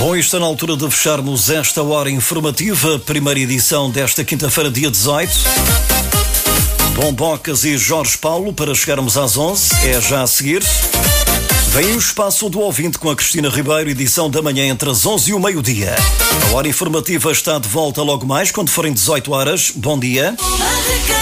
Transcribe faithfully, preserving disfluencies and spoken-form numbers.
Bom, está na altura de fecharmos esta hora informativa, primeira edição desta quinta-feira, dia dezoito. Dom Bocas e Jorge Paulo, para chegarmos às onze, é já a seguir. Vem o Espaço do Ouvinte com a Cristina Ribeiro, edição da manhã entre as onze e o meio-dia. A hora informativa está de volta logo mais, quando forem dezoito horas. Bom dia.